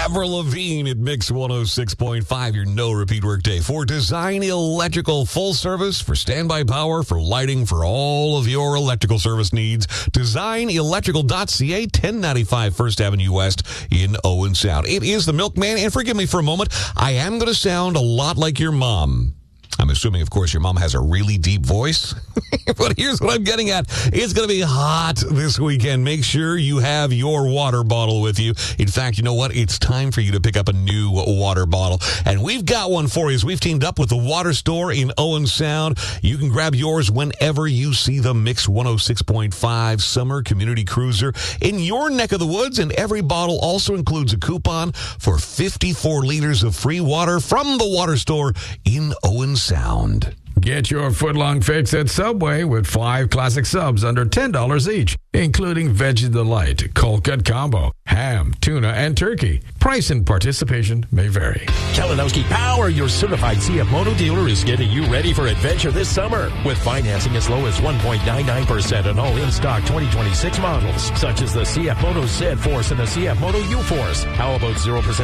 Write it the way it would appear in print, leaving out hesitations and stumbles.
Avril Lavigne at Mix 106.5, your no repeat workday for Design Electrical, full service for standby power, for lighting, for all of your electrical service needs. DesignElectrical.ca, 1095 First Avenue West in Owen Sound. It is the Milkman, and forgive me for a moment, I am going to sound a lot like your mom. I'm assuming, of course, your mom has a really deep voice. But here's what I'm getting at. It's going to be hot this weekend. Make sure you have your water bottle with you. In fact, you know what? It's time for you to pick up a new water bottle. And we've got one for you. We've teamed up with the Water Store in Owen Sound. You can grab yours whenever you see the Mix 106.5 Summer Community Cruiser in your neck of the woods. And every bottle also includes a coupon for 54 liters of free water from the Water Store in Owen Sound. Get your footlong fix at Subway with 5 classic subs under $10 each, including Veggie Delight, Cold Cut Combo, ham, tuna, and turkey. Price and participation may vary. Kalinowski Power, your certified CF Moto dealer, is getting you ready for adventure this summer with financing as low as 1.99% on all in-stock 2026 models, such as the CF Moto Z Force and the CF Moto U Force. How about 0%